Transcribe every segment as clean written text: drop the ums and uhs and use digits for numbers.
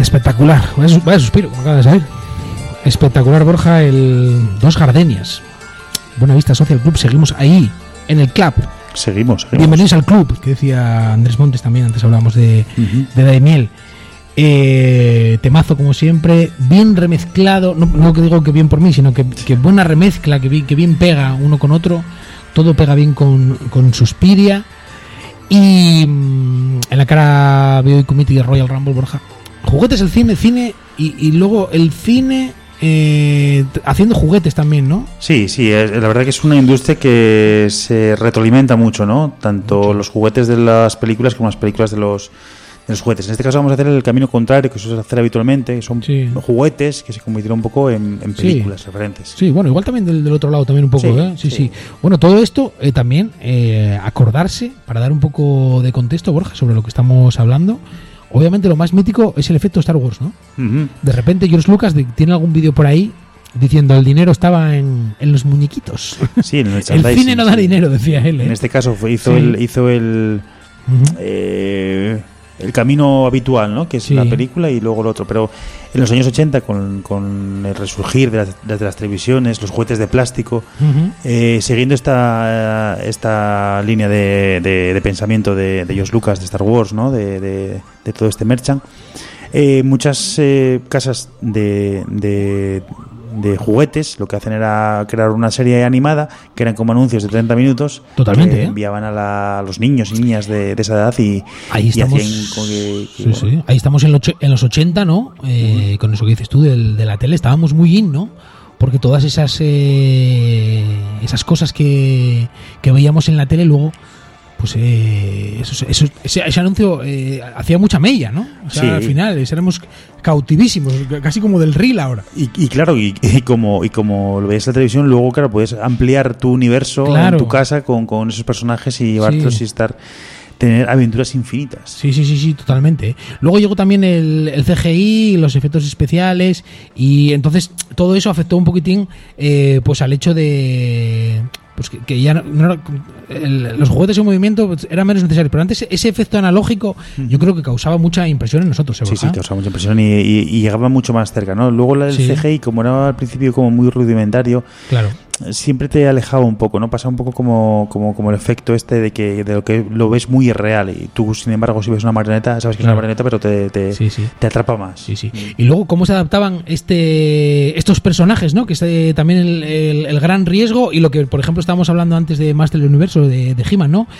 Espectacular. Vaya suspiro, me acaba de salir. Espectacular, Borja, el Dos Gardenias. Buenavista Social Club, seguimos ahí, en el club. Seguimos. Bienvenidos al club, que decía Andrés Montes también, antes hablábamos de Daimiel. Temazo como siempre, bien remezclado, no que digo que bien por mí, sino que buena remezcla, que bien pega uno con otro, todo pega bien con Suspiria. Y en la cara Video Committee de Royal Rumble, Borja. Juguetes, el cine y luego el cine haciendo juguetes también, ¿no? Sí, la verdad que es una industria que se retroalimenta mucho, ¿no? Tanto los juguetes de las películas como las películas de los juguetes. En este caso vamos a hacer el camino contrario que se suele hacer habitualmente, que son juguetes que se convirtieron un poco en películas referentes. Sí, bueno, igual también del otro lado también un poco, Sí. Bueno, todo esto también acordarse, para dar un poco de contexto, Borja, sobre lo que estamos hablando. Obviamente lo más mítico es el efecto Star Wars, ¿no? Uh-huh. De repente George Lucas tiene algún vídeo por ahí diciendo el dinero estaba en los muñequitos. Sí, en el cine no da dinero, decía él. En este caso hizo el camino habitual, ¿no? Que es la película y luego el otro. Pero en los años 80, con el resurgir de las televisiones, los juguetes de plástico, siguiendo esta línea de pensamiento de George Lucas, de Star Wars, ¿no? De todo este merchant, muchas casas de juguetes lo que hacen era crear una serie animada que eran como anuncios de 30 minutos. Totalmente, que enviaban a los niños y niñas de esa edad y ahí estamos, ahí estamos en los 80, ¿no? Con eso que dices tú de la tele estábamos muy in, ¿no? Porque todas esas cosas que veíamos en la tele luego pues ese anuncio hacía mucha mella, ¿no? O sea, al final éramos cautivísimos, casi como del reel ahora. Y claro, y como lo veías en la televisión, luego claro puedes ampliar tu universo en tu casa con esos personajes y llevártelos y tener aventuras infinitas. Sí, totalmente. Luego llegó también el CGI, los efectos especiales, y entonces todo eso afectó un poquitín pues al hecho de pues que ya los juguetes en movimiento pues, eran menos necesarios, pero antes ese efecto analógico yo creo que causaba mucha impresión en nosotros. Sí, causaba mucha impresión y llegaba mucho más cerca, ¿no? Luego el CGI, como era al principio como muy rudimentario, claro, siempre te alejaba un poco, ¿no? Pasaba un poco como el efecto de lo que lo ves muy irreal, y tú sin embargo si ves una marioneta sabes que es una marioneta, pero te atrapa más. Sí. Y luego cómo se adaptaban estos personajes, ¿no? Que es también el gran riesgo, y lo que por ejemplo estábamos hablando antes de Master del Universo de He-Man, ¿no?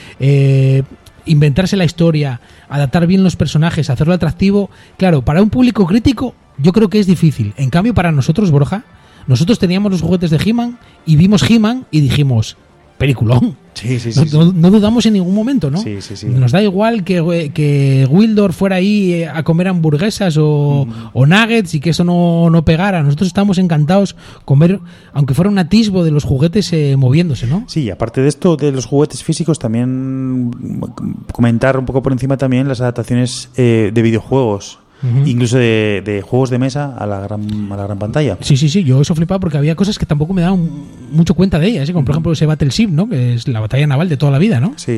Inventarse la historia, adaptar bien los personajes, hacerlo atractivo. Claro, para un público crítico yo creo que es difícil. En cambio para nosotros, Borja, nosotros teníamos los juguetes de He-Man y vimos He-Man y dijimos, peliculón. Sí. No dudamos en ningún momento, ¿no? Sí. Nos da igual que Wildor fuera ahí a comer hamburguesas o nuggets y que eso no pegara. Nosotros estábamos encantados con ver, aunque fuera un atisbo de los juguetes moviéndose, ¿no? Sí, aparte de esto, de los juguetes físicos, también comentar un poco por encima también las adaptaciones de videojuegos. Incluso de juegos de mesa a la gran pantalla. Sí, yo eso flipaba porque había cosas que tampoco me daban mucho cuenta de ellas, como por ejemplo ese Battleship, ¿no? Que es la batalla naval de toda la vida, ¿no? Sí,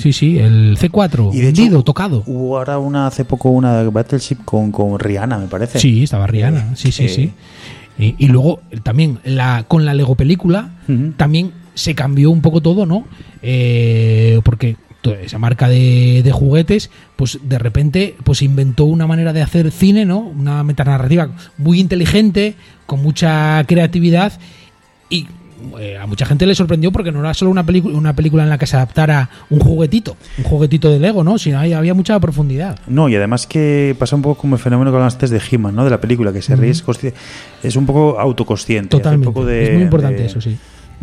el C4, y vendido, tocado. Hubo ahora hace poco una Battleship con Rihanna, me parece. Sí, estaba Rihanna, sí. Y luego también con la Lego película también se cambió un poco todo, ¿no? Porque esa marca de juguetes, pues de repente pues inventó una manera de hacer cine, ¿no? Una metanarrativa muy inteligente, con mucha creatividad, y a mucha gente le sorprendió porque no era solo una película en la que se adaptara un juguetito de Lego, ¿no? Sino había mucha profundidad. No, y además que pasa un poco como el fenómeno que hablaste de He-Man, ¿no? De la película, que se ríe, es un poco autoconsciente. Totalmente, un poco es muy importante eso, sí.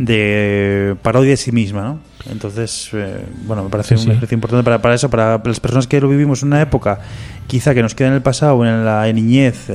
De parodia de sí misma, ¿no? Entonces, me parece un ejercicio importante para eso, para las personas que lo vivimos en una época quizá que nos queda en el pasado, en la niñez,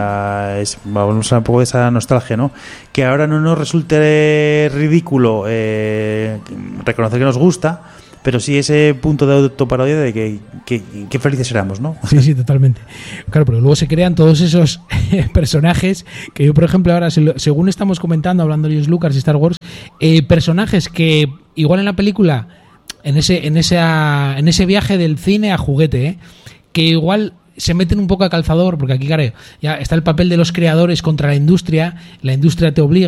vamos a un poco de esa nostalgia, ¿no? Que ahora no nos resulte ridículo reconocer que nos gusta, pero sí ese punto de autoparodia de que felices éramos, ¿no? Sí, totalmente. Claro, pero luego se crean todos esos personajes que yo, por ejemplo, ahora, según estamos comentando, hablando de George Lucas y Star Wars, personajes que igual en la película, en ese viaje del cine a juguete, que igual se meten un poco a calzador, porque aquí, claro, ya está el papel de los creadores contra la industria te obliga